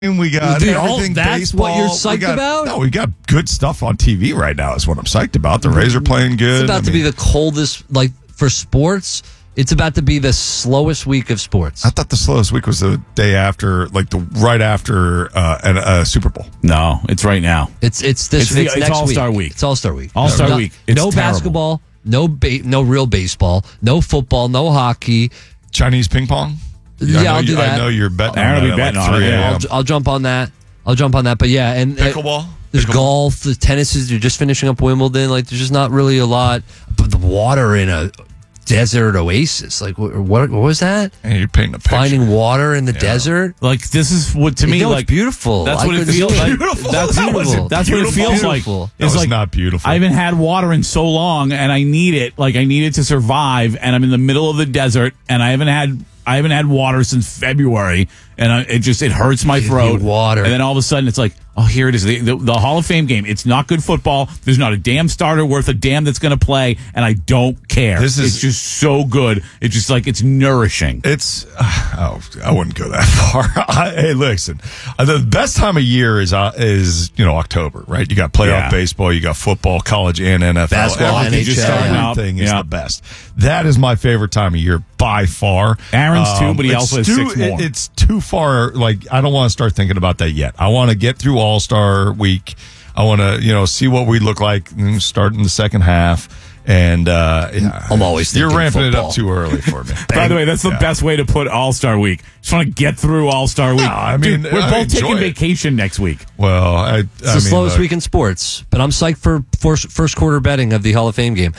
We got Dude, everything. that's baseball. what you're psyched about? No, we got good stuff on TV right now. Is what I'm psyched about. The Rays are playing good. It's about to be the coldest, like for sports. It's about to be the slowest week of sports. I thought the slowest week was the day after, like right after a Super Bowl. No, it's right now. It's next All-Star week. It's All-Star week. All-Star week. It's no terrible. basketball, no real baseball, no football, no hockey. Chinese ping pong. Yeah, I'll do that. I know you're betting Aaron on will that be at betting like on it, 3 yeah. a.m. I'll jump on that. But yeah, and Pickleball. There's golf, the tennis is. You're just finishing up Wimbledon. Like, there's just not really a lot. But the water in a desert oasis. Like, what was that? And you're painting a picture. Finding water in the desert. Like, this is what, to me, No, like, it's beautiful. That's I what it couldn't feels say like. beautiful. That's That wasn't That's what it feels like. beautiful. That was like, not beautiful. I haven't had water in so long, and I need it. Like, I need it to survive, and I'm in the middle of the desert, and I haven't had water since February, and it hurts my throat. Water. And then all of a sudden, it's like, oh, here it is, the Hall of Fame game. It's not good football. There's not a damn starter worth a damn that's going to play, and I don't care. It's just so good. It's just like, it's nourishing. It's, I wouldn't go that far. Hey, listen, the best time of year is October, right? You got playoff baseball, you got football, college and NFL. Basketball, Everything, NHL. just everything is the best. That is my favorite time of year by far. Aaron's too, but he also has 6 more. It's too far. Like, I don't want to start thinking about that yet. I want to get through All-Star week. I want to, see what we look like starting the second half. And I'm always thinking you're ramping football. it up too early for me. By the way, that's the best way to put All-Star Week. Just want to get through All-Star Week. No, I mean, dude, we're I both enjoy taking it. vacation next week. Well, It's the slowest week in sports, but I'm psyched for first quarter betting of the Hall of Fame game.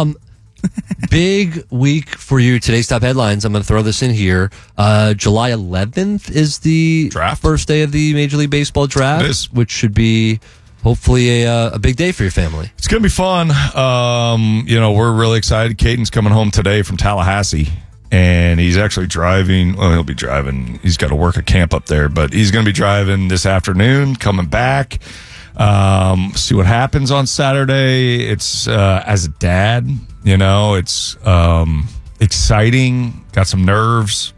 Big week for you. Today's top headlines. I'm going to throw this in here. July 11th is the Draft. first day of the Major League Baseball draft, It is. which should be hopefully a big day for your family. It's going to be fun. We're really excited. Caden's coming home today from Tallahassee, and he's actually driving. Well, he'll be driving. He's got to work a camp up there, but he's going to be driving this afternoon, coming back. See what happens on Saturday. It's as a dad, it's exciting. Got some nerves.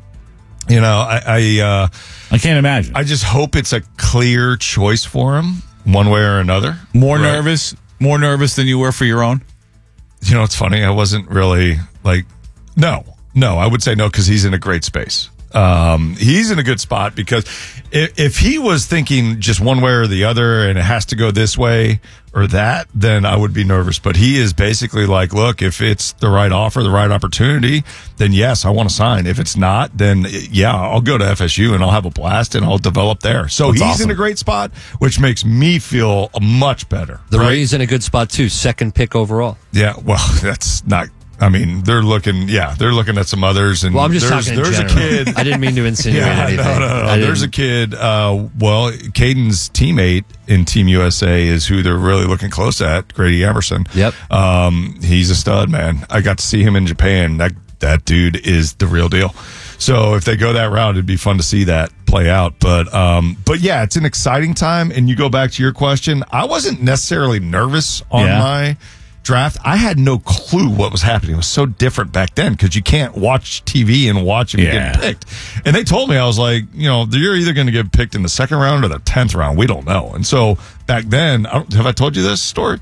I can't imagine. I just hope it's a clear choice for him, one way or another. More nervous than you were for your own? It's funny. I wasn't really no, I would say no, because he's in a great space. He's in a good spot because if he was thinking just one way or the other and it has to go this way or that, then I would be nervous. But he is basically like, look, if it's the right offer, the right opportunity, then yes, I want to sign. If it's not, then yeah, I'll go to FSU and I'll have a blast and I'll develop there. So That's he's awesome. in a great spot, which makes me feel much better. The Rays in a good spot too. Second pick overall. Yeah, well, that's not. I mean, they're looking at some others, and Well, I'm just talking in there's a general. kid. I didn't mean to insinuate anything. No. There's a kid. Caden's teammate in Team USA is who they're really looking close at. Grady Emerson. Yep. He's a stud, man. I got to see him in Japan. That dude is the real deal. So if they go that route, it'd be fun to see that play out. But yeah, it's an exciting time. And you go back to your question. I wasn't necessarily nervous on my draft. I had no clue what was happening. It was so different back then because you can't watch TV and watch him get picked. And they told me, I was like, you're either going to get picked in the second round or the 10th round. We don't know. And so back then, have I told you this story?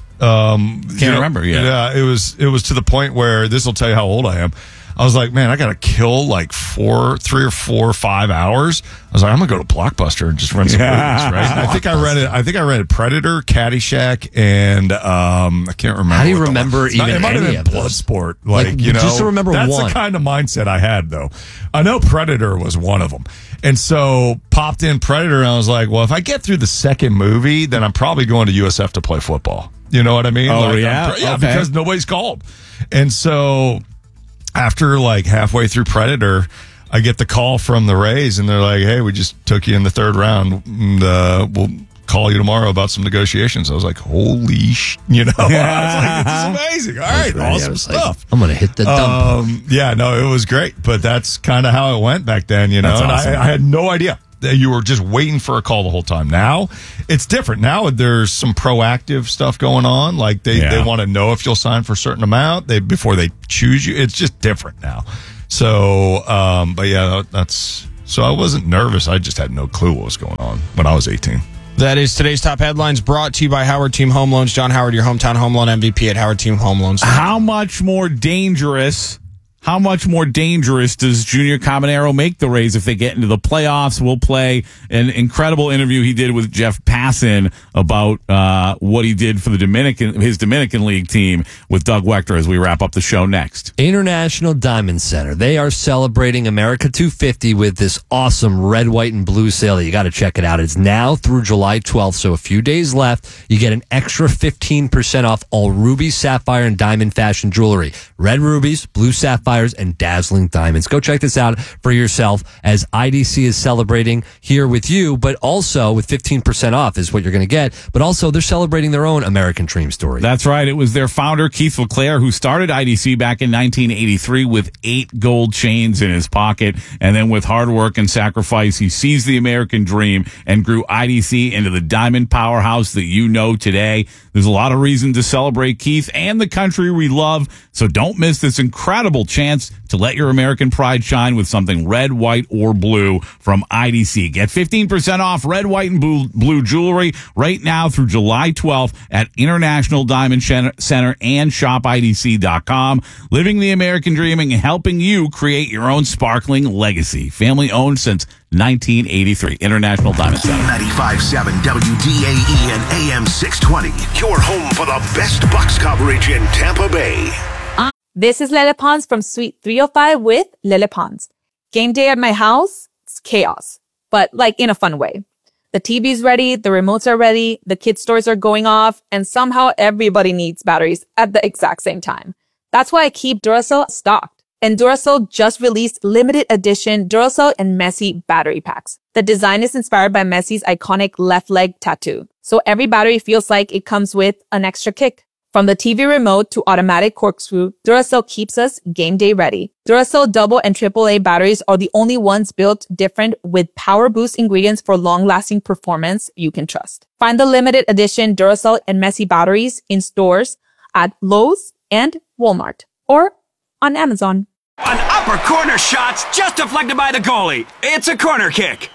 Can't remember. Yeah, it was to the point where this will tell you how old I am. I was like, man, I got to kill like 3 or 4 or 5 hours. I was like, I'm gonna go to Blockbuster and just run some movies, right? And I think I rented Predator, Caddyshack, and I can't remember. How do you remember even it might have any been of those? Bloodsport. Just to remember that's one. the kind of mindset I had, though. I know Predator was one of them, and so popped in Predator, and I was like, well, if I get through the second movie, then I'm probably going to USF to play football. You know what I mean? Oh, yeah? Yeah, Okay. because nobody's called, and so. After like halfway through Predator, I get the call from the Rays, and they're like, "Hey, we just took you in the third round. And, we'll call you tomorrow about some negotiations." I was like, "Holy sh!" I was like, "This is amazing! All right, awesome stuff." I'm gonna hit the dump. Yeah, no, it was great, but that's kind of how it went back then. That's and awesome. I had no idea. You were just waiting for a call the whole time. Now it's different. Now there's some proactive stuff going on. Like they want to know if you'll sign for a certain amount before they choose you. It's just different now. So, but yeah, that's So I wasn't nervous. I just had no clue what was going on when I was 18. That is today's top headlines, brought to you by Howard Team Home Loans. John Howard, your hometown home loan MVP at Howard Team Home Loans. How much more dangerous does Junior Caminero make the Rays if they get into the playoffs? We'll play an incredible interview he did with Jeff Passan about what he did for his Dominican League team with Doug Wechter as we wrap up the show next. International Diamond Center. They are celebrating America 250 with this awesome red, white, and blue sale. You got to check it out. It's now through July 12th, so a few days left. You get an extra 15% off all ruby, sapphire, and diamond fashion jewelry. Red rubies, blue sapphires, and dazzling diamonds. Go check this out for yourself as IDC is celebrating here with you, but also with 15% off is what you're going to get. But also they're celebrating their own American dream story. That's right. It was their founder, Keith LeClaire, who started IDC back in 1983 with 8 gold chains in his pocket. And then with hard work and sacrifice, he seized the American dream and grew IDC into the diamond powerhouse that you know today. There's a lot of reason to celebrate Keith and the country we love. So don't miss this incredible chance to let your American pride shine with something red, white, or blue from IDC. Get 15% off red, white, and blue jewelry right now through July 12th at International Diamond Center and shopidc.com. Living the American dream and helping you create your own sparkling legacy. Family owned since 1983. International Diamond Center. 95.7 WDAE and AM 620. Your home for the best Bucks coverage in Tampa Bay. This is Lele Pons from Suite 305 with Lele Pons. Game day at my house, it's chaos, but like in a fun way. The TV's ready, the remotes are ready, the kids' toys are going off, and somehow everybody needs batteries at the exact same time. That's why I keep Duracell stocked. And Duracell just released limited edition Duracell and Messi battery packs. The design is inspired by Messi's iconic left leg tattoo. So every battery feels like it comes with an extra kick. From the TV remote to automatic corkscrew, Duracell keeps us game day ready. Duracell double and AAA batteries are the only ones built different with power boost ingredients for long-lasting performance you can trust. Find the limited edition Duracell and Messi batteries in stores at Lowe's and Walmart or on Amazon. An upper corner shot's just deflected by the goalie. It's a corner kick.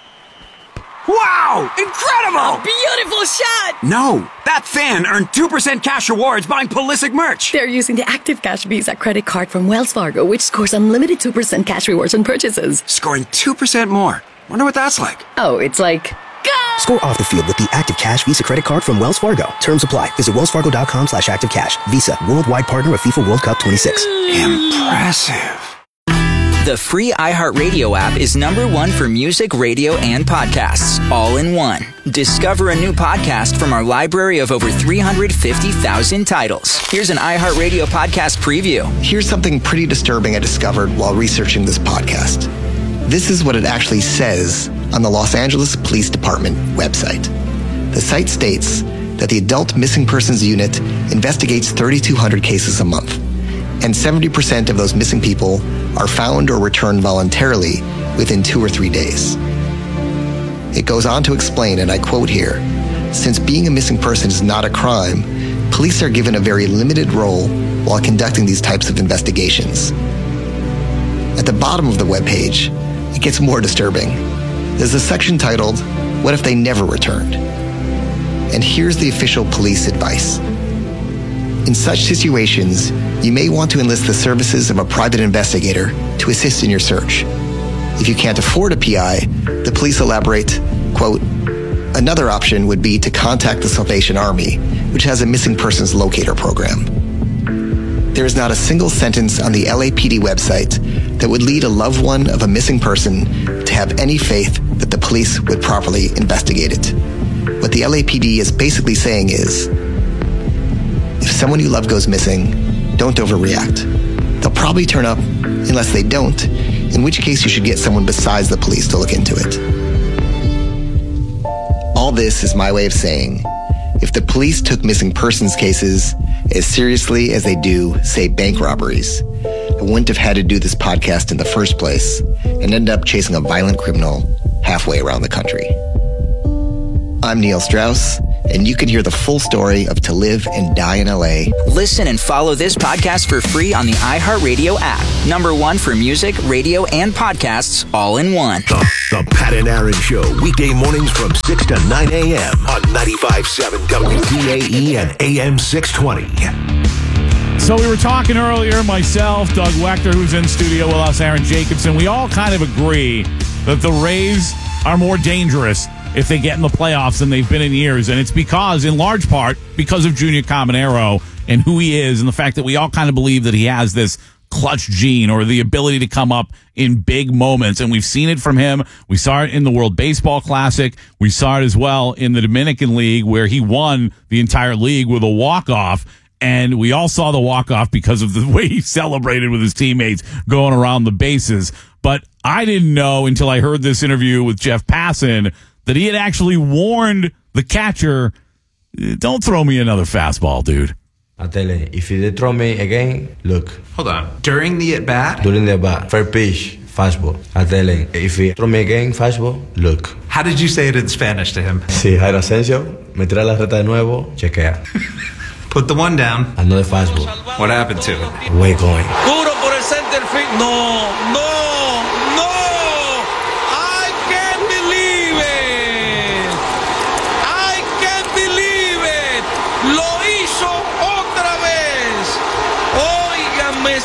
Wow! Incredible! A beautiful shot! No, that fan earned 2% cash rewards buying Pulisic merch. They're using the Active Cash Visa credit card from Wells Fargo, which scores unlimited 2% cash rewards on purchases. Scoring 2% more. Wonder what that's like. Oh, it's like... Go! Score off the field with the Active Cash Visa credit card from Wells Fargo. Terms apply. Visit wellsfargo.com/activecash. Visa, worldwide partner of FIFA World Cup 26. Impressive. The free iHeartRadio app is #1 for music, radio, and podcasts, all in one. Discover a new podcast from our library of over 350,000 titles. Here's an iHeartRadio podcast preview. Here's something pretty disturbing I discovered while researching this podcast. This is what it actually says on the Los Angeles Police Department website. The site states that the Adult Missing Persons Unit investigates 3,200 cases a month, and 70% of those missing people are found or returned voluntarily within 2 or 3 days. It goes on to explain, and I quote here, since being a missing person is not a crime, police are given a very limited role while conducting these types of investigations. At the bottom of the webpage, it gets more disturbing. There's a section titled, What if they never returned? And here's the official police advice. In such situations, you may want to enlist the services of a private investigator to assist in your search. If you can't afford a PI, the police elaborate, quote, another option would be to contact the Salvation Army, which has a missing persons locator program. There is not a single sentence on the LAPD website that would lead a loved one of a missing person to have any faith that the police would properly investigate it. What the LAPD is basically saying is, if someone you love goes missing, don't overreact. They'll probably turn up unless they don't, in which case you should get someone besides the police to look into it. All this is my way of saying, if the police took missing persons cases as seriously as they do, say, bank robberies, I wouldn't have had to do this podcast in the first place and end up chasing a violent criminal halfway around the country. I'm Neil Strauss, and you can hear the full story of To Live and Die in LA. Listen and follow this podcast for free on the iHeartRadio app. #1 for music, radio, and podcasts all in one. The Pat and Aaron Show, weekday mornings from 6 to 9 a.m. on 95.7 WDAE and AM 620. So we were talking earlier, myself, Doug Wechter, who's in studio with us, Aaron Jacobson. We all kind of agree that the Rays are more dangerous if they get in the playoffs than they've been in years. And it's because, in large part, because of Junior Caminero and who he is and the fact that we all kind of believe that he has this clutch gene or the ability to come up in big moments. And we've seen it from him. We saw it in the World Baseball Classic. We saw it as well in the Dominican League where he won the entire league with a walk-off. And we all saw the walk-off because of the way he celebrated with his teammates going around the bases. But I didn't know until I heard this interview with Jeff Passan that he had actually warned the catcher, don't throw me another fastball, dude. I tell you, if they throw me again, look. Hold on. During the at-bat? During the at-bat. First pitch, fastball. I tell him, if he throw me again, fastball, look. How did you say it in Spanish to him? Si Jairo Asensio me trae la reta de nuevo, chequea. Put the one down. Another fastball. What happened to it? Way going. Duro por el center field. No. I can't believe it. I can't believe it. Lo hizo otra vez. Óiganme,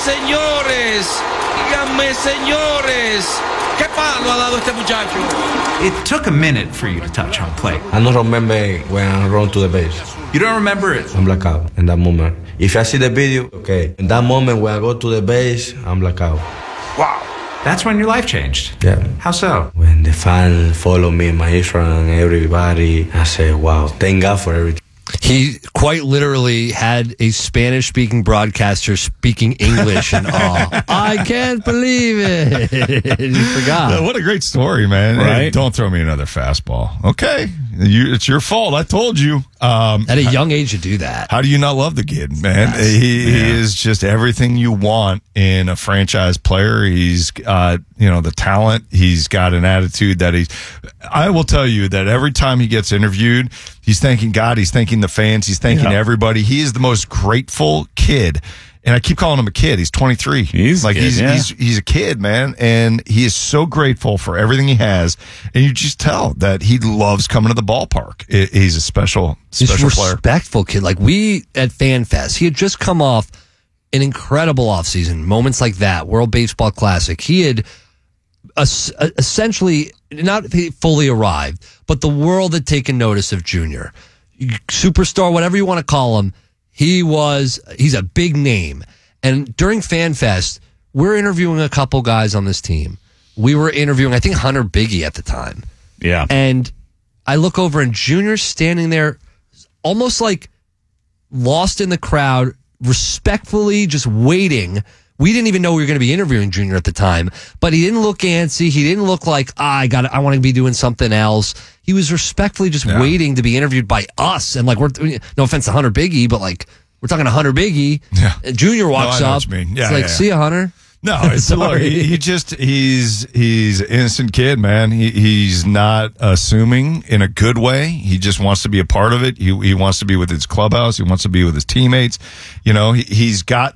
señores. ¿Qué palo ha dado este muchacho? It took a minute for you to touch home plate. I don't remember when I run to the base. You don't remember it? I'm blackout in that moment. If I see the video, okay. In that moment when I go to the base, I'm blackout. Wow. That's when your life changed. Yeah. How so? When the fans follow me, my Instagram, everybody, I say, wow, thank God for everything. He quite literally had a Spanish-speaking broadcaster speaking English in awe. I can't believe it. He forgot. What a great story, man. Right? Hey, don't throw me another fastball. Okay. It's your fault. I told you. At a young age to do that. How do you not love the kid, man? Yes. He is just everything you want in a franchise player. He's got, the talent. He's got an attitude that I will tell you that every time he gets interviewed, he's thanking God. He's thanking the fans. He's thanking everybody. He is the most grateful kid. And I keep calling him a kid. He's 23. He's a kid, man. And he is so grateful for everything he has. And you just tell that he loves coming to the ballpark. He's a special player. Respectful kid. Like we at FanFest, he had just come off an incredible offseason. Moments like that, World Baseball Classic. He had essentially not fully arrived, but the world had taken notice of Junior. Superstar, whatever you want to call him. He's a big name. And during FanFest, we're interviewing a couple guys on this team. We were interviewing, I think, Hunter Biggie at the time. Yeah. And I look over and Junior's standing there almost like lost in the crowd, respectfully just waiting. We didn't even know we were going to be interviewing Junior at the time, but he didn't look antsy. He didn't look like, I want to be doing something else. He was respectfully just waiting to be interviewed by us. And like, no offense to Hunter Biggie, but like, we're talking to Hunter Biggie. Yeah. And Junior walks up. It's like, see ya, Hunter. No, it's look, he's an innocent kid, man. He's not assuming in a good way. He just wants to be a part of it. He wants to be with his clubhouse. He wants to be with his teammates. He's got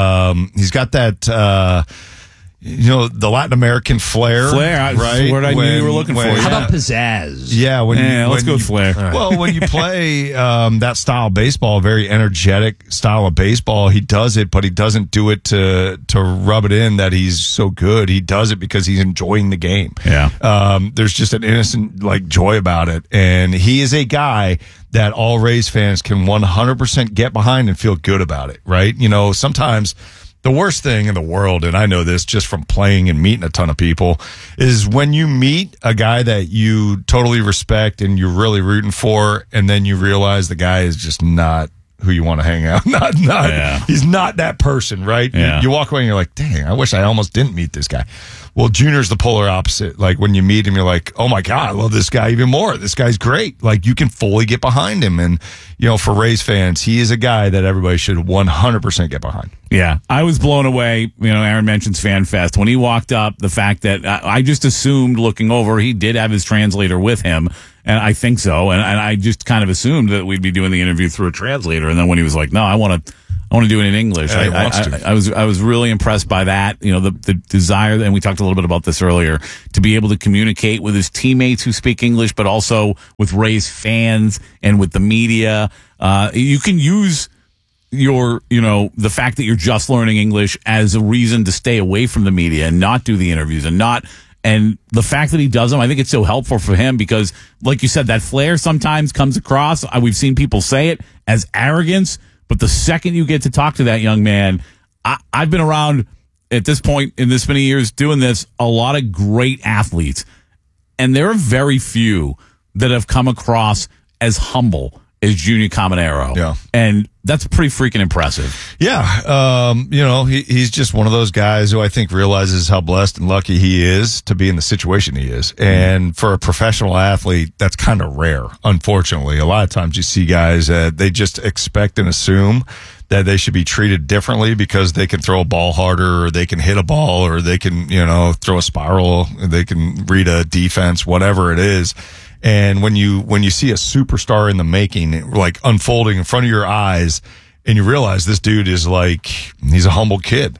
that, the Latin American flair. Right? That's the word I knew you were looking for. How about pizzazz? Yeah. Let's go with flair. Right. Well, when you play that style of baseball, very energetic style of baseball, he does it, but he doesn't do it to rub it in that he's so good. He does it because he's enjoying the game. Yeah. There's just an innocent joy about it. And he is a guy that all Rays fans can 100% get behind and feel good about it, right? Sometimes the worst thing in the world, and I know this just from playing and meeting a ton of people, is when you meet a guy that you totally respect and you're really rooting for, and then you realize the guy is just not who you want to hang out. He's not that person, right? Yeah. You walk away and you're like, dang, I wish I almost didn't meet this guy. Well, Junior's the polar opposite. Like when you meet him, you're like, oh my God, I love this guy even more. This guy's great. Like you can fully get behind him. And, for Rays fans, he is a guy that everybody should 100% get behind. Yeah, I was blown away. Aaron mentions Fan Fest. When he walked up, the fact that I just assumed looking over, he did have his translator with him. And I think so. And I just kind of assumed that we'd be doing the interview through a translator. And then when he was like, no, I want to do it in English. Yeah, I was really impressed by that. The desire, and we talked a little bit about this earlier, to be able to communicate with his teammates who speak English, but also with Rays fans and with the media. You can use the fact that you're just learning English as a reason to stay away from the media and not do the interviews and the fact that he does them, I think it's so helpful for him because, like you said, that flair sometimes comes across. We've seen people say it as arrogance, but the second you get to talk to that young man, I've been around at this point in this many years doing this, a lot of great athletes, and there are very few that have come across as humble as Junior Caminero. Yeah. And that's pretty freaking impressive. Yeah. He's just one of those guys who I think realizes how blessed and lucky he is to be in the situation he is. And for a professional athlete, that's kind of rare, unfortunately. A lot of times you see guys that they just expect and assume that they should be treated differently because they can throw a ball harder or they can hit a ball or they can, throw a spiral, they can read a defense, whatever it is. And when you see a superstar in the making, like unfolding in front of your eyes, and you realize this dude is he's a humble kid,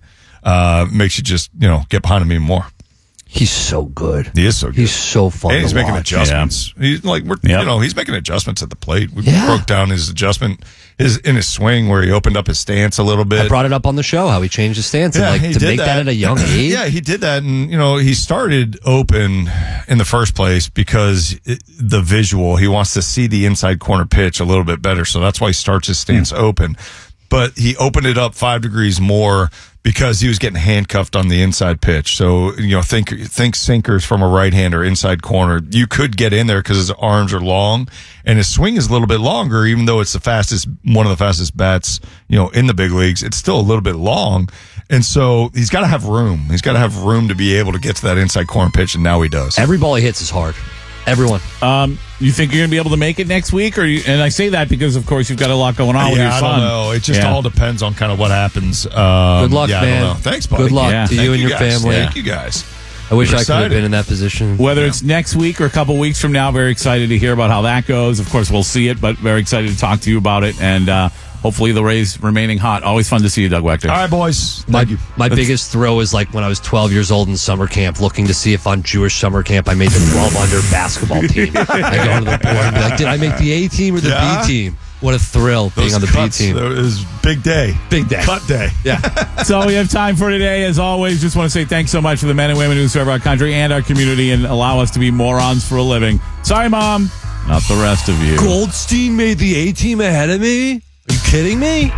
makes you just, get behind him even more. He's so good. He is so good. He's so fun. And he's to making watch. adjustments. Yeah. He's making adjustments at the plate. We broke down his adjustment in his swing where he opened up his stance a little bit. I brought it up on the show how he changed his stance to make that at a young age. Yeah, he did that, and he started open in the first place because the visual. He wants to see the inside corner pitch a little bit better, so that's why he starts his stance open. But he opened it up 5 degrees more because he was getting handcuffed on the inside pitch. So, think sinkers from a right-hander inside corner. You could get in there because his arms are long and his swing is a little bit longer, even though it's one of the fastest bats, in the big leagues. It's still a little bit long. And so he's got to have room. He's got to have room to be able to get to that inside corner pitch, and now he does. Every ball he hits is hard. Everyone. You think you're going to be able to make it next week? And I say that because, of course, you've got a lot going on with your son. I don't know. It just all depends on kind of what happens. Good luck, man. I don't know. Thanks, buddy. Good luck to you and your family. Thank you, guys. I wish I could have been in that position. Whether it's next week or a couple weeks from now, very excited to hear about how that goes. Of course, we'll see it, but very excited to talk to you about it. And hopefully the Rays remaining hot. Always fun to see you, Doug Wechter. All right, boys. Thank you. My biggest throw is when I was 12 years old in summer camp, looking to see if on Jewish summer camp I made the 12 under basketball team. I go to the board and be like, did I make the A team or the B team? What a thrill being on the B team. It was big day. Big day. Cut day. Yeah. That's all we have time for today. As always, just want to say thanks so much for the men and women who serve our country and our community and allow us to be morons for a living. Sorry, Mom. Not the rest of you. Goldstein made the A team ahead of me? Are you kidding me?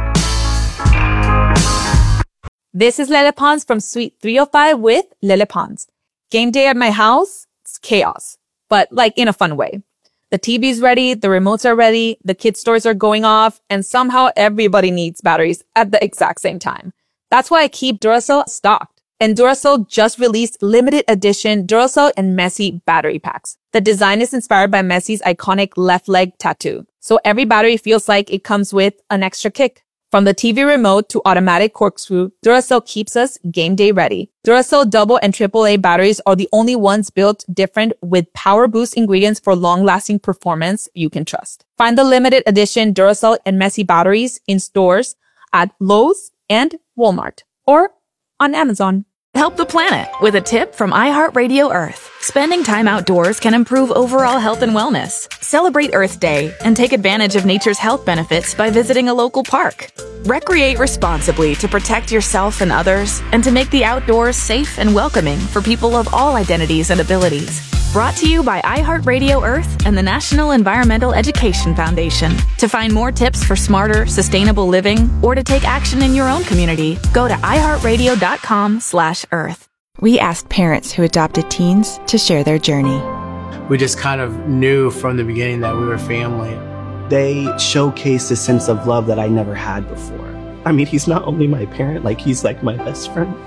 This is Lele Pons from Suite 305 with Lele Pons. Game day at my house, it's chaos, but in a fun way. The TV's ready, the remotes are ready, the kids' stores are going off, and somehow everybody needs batteries at the exact same time. That's why I keep Duracell stocked. And Duracell just released limited edition Duracell and Messi battery packs. The design is inspired by Messi's iconic left leg tattoo. So every battery feels like it comes with an extra kick. From the TV remote to automatic corkscrew, Duracell keeps us game day ready. Duracell double and AAA batteries are the only ones built different with power boost ingredients for long-lasting performance you can trust. Find the limited edition Duracell and Messi batteries in stores at Lowe's and Walmart or on Amazon. Help the planet with a tip from iHeartRadio Earth. Spending time outdoors can improve overall health and wellness. Celebrate Earth Day and take advantage of nature's health benefits by visiting a local park. Recreate responsibly to protect yourself and others and to make the outdoors safe and welcoming for people of all identities and abilities. Brought to you by iHeartRadio Earth and the National Environmental Education Foundation. To find more tips for smarter, sustainable living or to take action in your own community, go to iHeartRadio.com/Earth. We asked parents who adopted teens to share their journey. We just kind of knew from the beginning that we were family. They showcased a sense of love that I never had before. I mean, he's not only my parent, he's like my best friend.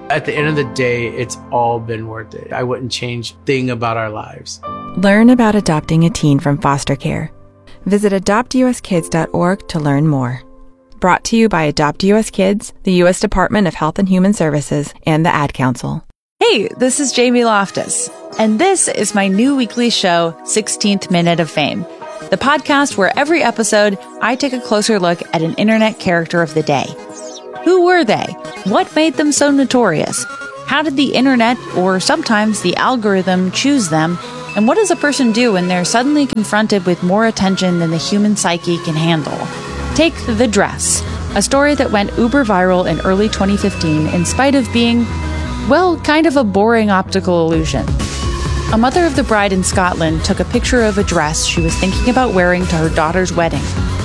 At the end of the day, it's all been worth it. I wouldn't change a thing about our lives. Learn about adopting a teen from foster care. Visit adoptuskids.org to learn more. Brought to you by Adopt US Kids, the U.S. Department of Health and Human Services, and the Ad Council. Hey, this is Jamie Loftus, and this is my new weekly show, 16th Minute of Fame, the podcast where every episode I take a closer look at an internet character of the day. Who were they? What made them so notorious? How did the internet, or sometimes the algorithm, choose them? And what does a person do when they're suddenly confronted with more attention than the human psyche can handle? Take The Dress, a story that went uber viral in early 2015 in spite of being, well, kind of a boring optical illusion. A mother of the bride in Scotland took a picture of a dress she was thinking about wearing to her daughter's wedding.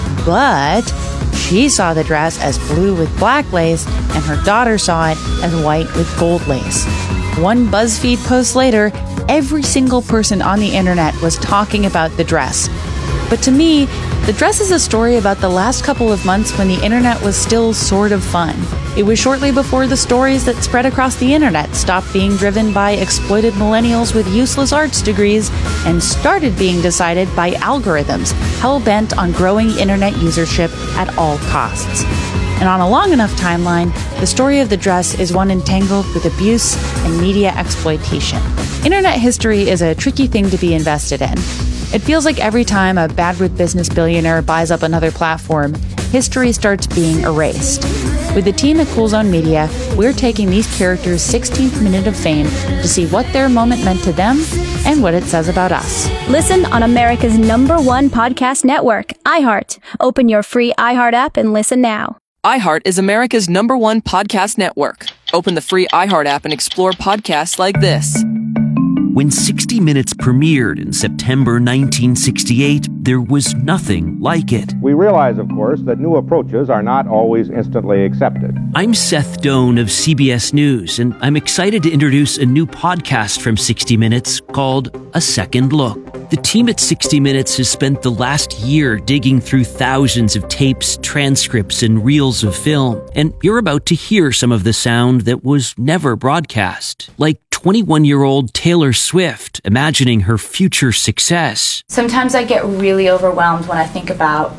But she saw the dress as blue with black lace, and her daughter saw it as white with gold lace. One BuzzFeed post later, every single person on the internet was talking about the dress. But to me, the dress is a story about the last couple of months when the internet was still sort of fun. It was shortly before the stories that spread across the internet stopped being driven by exploited millennials with useless arts degrees and started being decided by algorithms hell-bent on growing internet usership at all costs. And on a long enough timeline, the story of the dress is one entangled with abuse and media exploitation. Internet history is a tricky thing to be invested in. It feels like every time a bad with business billionaire buys up another platform, history starts being erased. With the team at Cool Zone Media, we're taking these characters' 16th minute of fame to see what their moment meant to them and what it says about us. Listen on America's #1 podcast network, iHeart. Open your free iHeart app and listen now. iHeart is America's #1 podcast network. Open the free iHeart app and explore podcasts like this. When 60 Minutes premiered in September 1968, there was nothing like it. We realize, of course, that new approaches are not always instantly accepted. I'm Seth Doan of CBS News, and I'm excited to introduce a new podcast from 60 Minutes called A Second Look. The team at 60 Minutes has spent the last year digging through thousands of tapes, transcripts, and reels of film, and you're about to hear some of the sound that was never broadcast, like 21-year-old Taylor Swift imagining her future success. Sometimes I get really overwhelmed when I think about,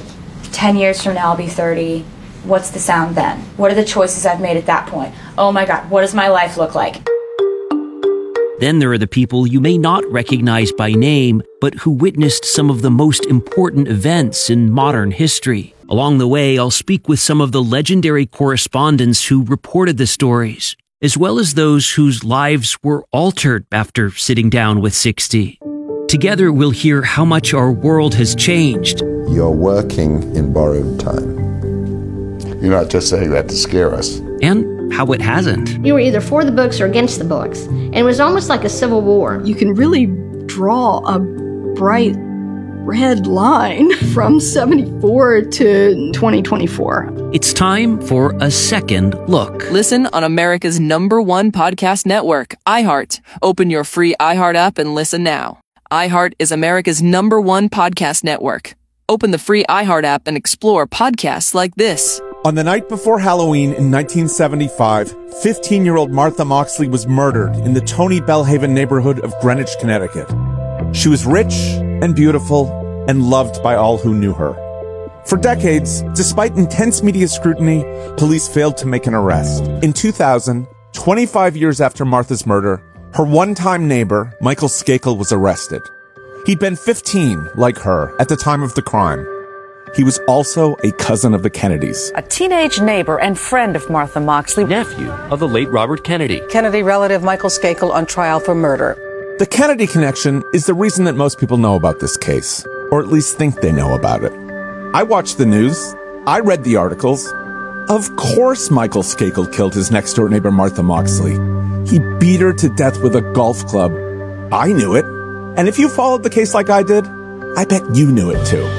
10 years from now I'll be 30. What's the sound then? What are the choices I've made at that point? Oh my God, what does my life look like? Then there are the people you may not recognize by name, but who witnessed some of the most important events in modern history. Along the way, I'll speak with some of the legendary correspondents who reported the stories, as well as those whose lives were altered after sitting down with 60. Together, we'll hear how much our world has changed. You're working in borrowed time. You're not just saying that to scare us. And how it hasn't. You were either for the books or against the books. And it was almost like a civil war. You can really draw a bright red line from 74 to 2024. It's time for A Second Look. Listen on America's #1 podcast network, iHeart. Open your free iHeart app and listen now. iHeart is America's #1 podcast network. Open the free iHeart app and explore podcasts like this. On the night before Halloween in 1975, 15-year-old Martha Moxley was murdered in the Tony Bellhaven neighborhood of Greenwich, Connecticut. She was rich and beautiful and loved by all who knew her. For decades, despite intense media scrutiny, police failed to make an arrest. In 2000, 25 years after Martha's murder, her one-time neighbor, Michael Skakel, was arrested. He'd been 15, like her, at the time of the crime. He was also a cousin of the Kennedys. A teenage neighbor and friend of Martha Moxley. Nephew of the late Robert Kennedy. Kennedy relative Michael Skakel on trial for murder. The Kennedy connection is the reason that most people know about this case, or at least think they know about it. I watched the news. I read the articles. Of course Michael Skakel killed his next-door neighbor Martha Moxley. He beat her to death with a golf club. I knew it. And if you followed the case like I did, I bet you knew it too.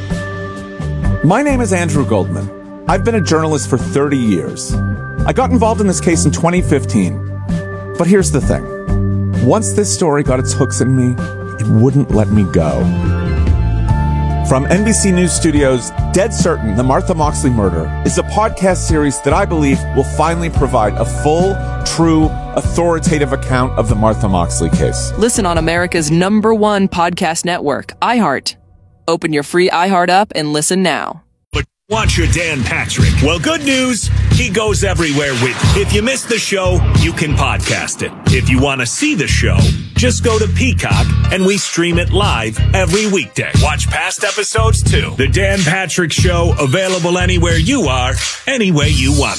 My name is Andrew Goldman. I've been a journalist for 30 years. I got involved in this case in 2015. But here's the thing. Once this story got its hooks in me, it wouldn't let me go. From NBC News Studios, Dead Certain, The Martha Moxley Murder is a podcast series that I believe will finally provide a full, true, authoritative account of the Martha Moxley case. Listen on America's #1 podcast network, iHeart. Open your free iHeart app and listen now. Watch your Dan Patrick. Well, good news, he goes everywhere with you. If you missed the show, you can podcast it. If you want to see the show, just go to Peacock and we stream it live every weekday. Watch past episodes too. The Dan Patrick Show, available anywhere you are, any way you want.